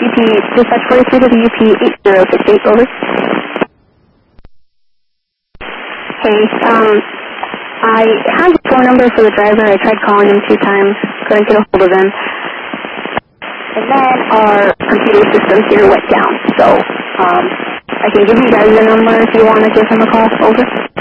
UP, dispatch 43 to the UP 8068, over. Hey, I have the phone number for the driver. I tried calling him 2 times, couldn't get a hold of him. And then our computer system here went down, so I can give you guys the number if you want to give him a call, over.